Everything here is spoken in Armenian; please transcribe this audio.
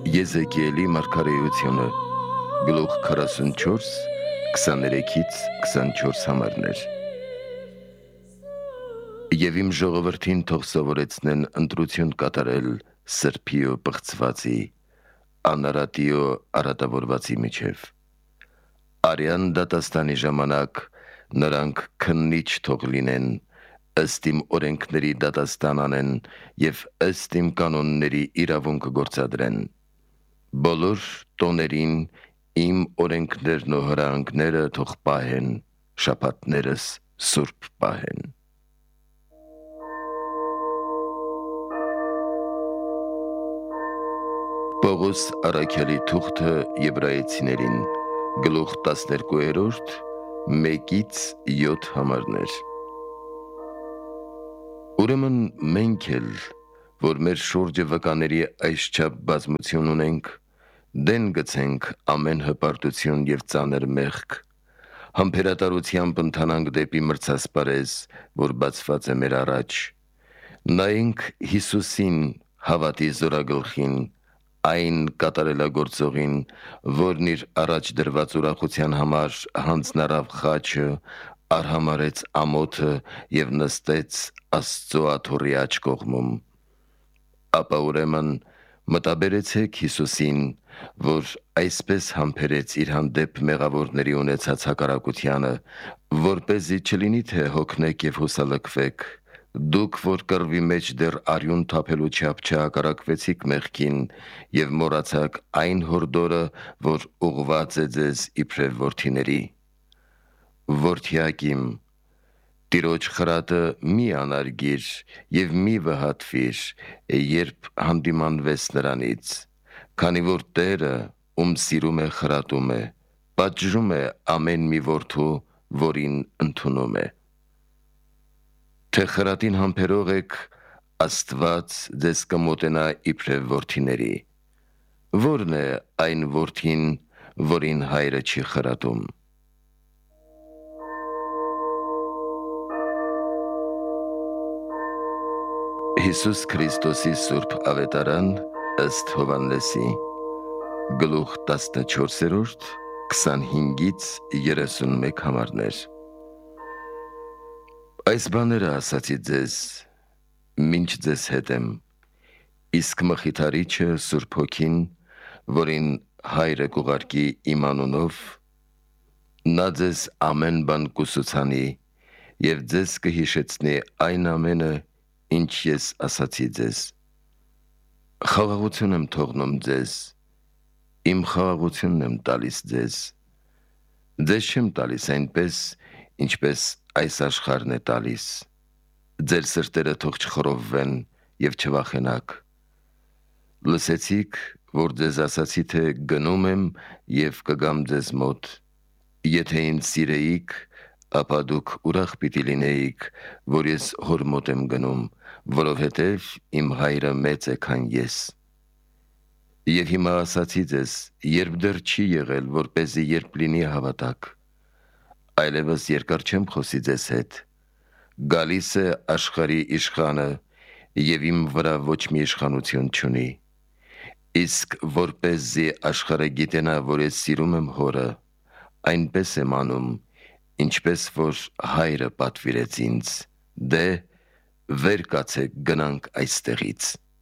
Եզեկիելի մարգարեությունը գլուխ 44 23-ից 24 համարներ։ Եվ իմ ժողովրդին թող սովորեցնեն ընտրություն կատարել սրբի ու պղծվածի, անարատի ու արատավորվածի միջև։ Արյան դատաստանի ժամանակ նրանք քննիչ թող լինեն, ըստ իմ օրենքների դատաստան անեն և ըստ իմ կանոնների իրավունք գործադրեն։ Բոլոր տոներին իմ օրենքներն ու հրահանգները թող պահեն, շաբաթներս սուրբ պահեն։ Պողոս առաքյալի թուղթը եբրայեցիներին, գլուխ 12, 1-ից 7 համարներ։ Ուրեմն մենք էլ, որ մեր շուրջը վկաների այսչափ բազմություն ունենք, դեն գցենք ամեն հպարտություն և ծանր մեղք, համբերատարությամբ ընթանանք դեպի մրցասպարեզ, որ բացված է մեր առաջ, նայենք Հիսուսին, հավատի զորագլխին, այն կատարելագործողին, որն իր առաջ դրված ուրախության համար հանձնարավ խաչը, արհամարհեց ամոթը և նստեց Աստծո աթոռի աջ կողմում։ Ապա ուրեմն մտաբերեցեք Հիսուսին, որ այսպես համբերեց իր հանդեպ մեղավորների ունեցած հակառակությանը, որպեսզի չլինի թե հոգնեք և հուսալքվեք, դուք, որ կռվի մեջ դեռ արյուն թափելու չափ չհակառակվեցիք մեղքին և մոռացաք այն հորդորը, որ ուղղված է ձեզ իբրև որդիների։ Որդյակ իմ, Տիրոջ խրատը մի անարգիր և մի վհատվիր, երբ հանդիմանվես նրանից, քանի որ Տերը, ում սիրում է, խրատում է, պատժում է ամեն մի որդու, որին ընդունում է։ Թե խրատին համբերող եք, Աստված ձեզ կմոտենա իբրև որդիների։ Ո՞րն է այն որդին, որին հայրը չի խրատում։ Հիսուս Քրիստոսի սուրբ ավետարան ըստ Հովհաննեսի, գլուխ 14, 25-ից 31 համարներ։ Այս բաները ասացի ձեզ, մինչ ձեզ հետ եմ, իսկ Մխիթարիչը Սուրբ Հոգին, որին հայրը կուղարկի իմ անունով, նա ձեզ ամեն բան կուսուցանի և ձեզ կհիշեցնի այն ամենը, ինչ ես ասացի ձեզ։ Խաղաղություն եմ թողնում ձեզ, իմ խաղաղությունն եմ տալիս ձեզ։ Ձեզ չեմ տալիս այնպես, ինչպես այս աշխարհն է տալիս։ Ձեր սրտերը թող չխռովվեն և չվախենաք։ Լսեցիք, որ ձեզ ասացի, թե գնում եմ և կգամ ձեզ մոտ։ Եթե ինձ սիրեիք, ապա դուք ուրախ պիտի լինեիք, որ ես հոր մոտ եմ գնում, որովհետև իմ հայրը մեծ է, քան ես։ Եվ հիմա ասացի ձեզ, երբ դեռ չի եղել, որպեսզի երբ լինի հավատաք։ Այլևս երկար չեմ խոսի ձեզ հետ։ Գալիս է աշխարհի իշխանը, և իմ վրա ոչ մի իշխանություն չունի։ Իսկ որպեսզի աշխարհը գիտենա, որ ես սիրում եմ հորը, այնպես եմ անում, ինչպես որ հայրը պատվիրեց ինձ։ Դե, վեր կացեք գնանք այստեղից։